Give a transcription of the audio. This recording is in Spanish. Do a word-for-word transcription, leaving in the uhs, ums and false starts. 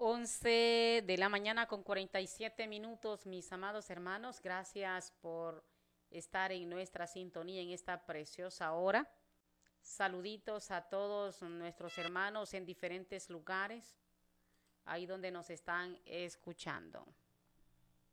Once de la mañana con cuarenta y siete minutos, mis amados hermanos, gracias por estar en nuestra sintonía en esta preciosa hora. Saluditos a todos nuestros hermanos en diferentes lugares, ahí donde nos están escuchando.